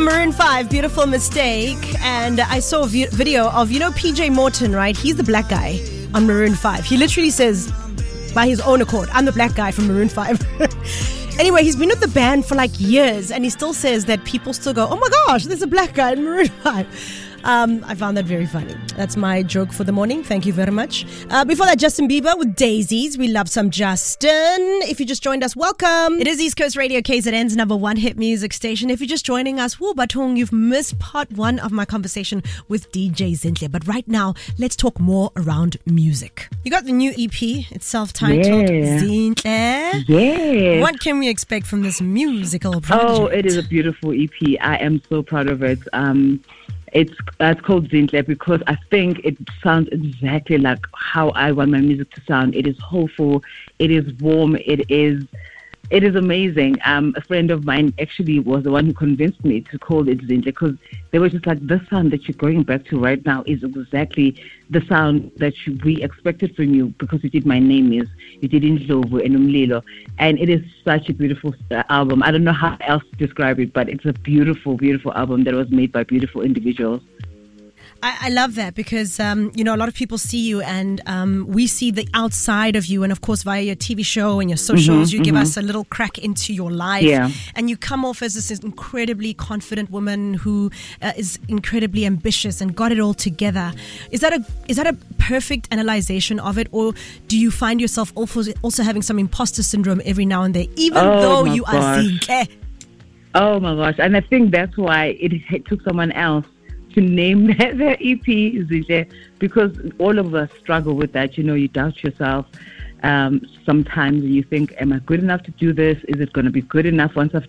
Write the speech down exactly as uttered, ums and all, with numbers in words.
from Maroon five, Beautiful Mistake. And I saw a vi- video of, you know, P J Morton, right? He's the black guy on Maroon five. He literally says, by his own accord, I'm the black guy from Maroon five. Anyway, he's been with the band for like years, and he still says that people still go, oh my gosh, there's a black guy in Maroon five. Um, I found that very funny. That's my joke for the morning. Thank you very much. Uh, before that, Justin Bieber with Daisies. We love some Justin. If you just joined us, welcome. It is East Coast Radio, K Z N's number one hit music station. If you're just joining us, woo, Batong, you've missed part one of my conversation with D J Zinhle. But right now, let's talk more around music. You got the new E P. It's self-titled, yeah. Zinhle. Yeah. What can we expect from this musical project? Oh, it is a beautiful E P. I am so proud of it. Um, It's uh, it's called Zinhle because I think it sounds exactly like how I want my music to sound. It is hopeful, it is warm, it is it is amazing. Um, a friend of mine actually was the one who convinced me to call it Zinhle because they were just like, the sound that you're going back to right now is exactly the sound that you, we expected from you because you did My Name Is, you did Indlovu and Umlilo, and it is such a beautiful uh, album. I don't know how else to describe it, but it's a beautiful, beautiful album that was made by beautiful individuals. I, I love that because, um, you know, a lot of people see you and um, we see the outside of you. And of course, via your T V show and your socials, Mm-hmm, you give mm-hmm. us a little crack into your life. Yeah. And you come off as this incredibly confident woman who uh, is incredibly ambitious and got it all together. Is that a is that a perfect analyzation of it? Or do you find yourself also, also having some imposter syndrome every now and then, even Oh, though my you gosh. are Zinhle? Oh my gosh. And I think that's why it, it took someone else to name their, their E P Zinhle, because all of us struggle with that. You know, you doubt yourself um, sometimes and you think, am I good enough to do this? Is it going to be good enough once I've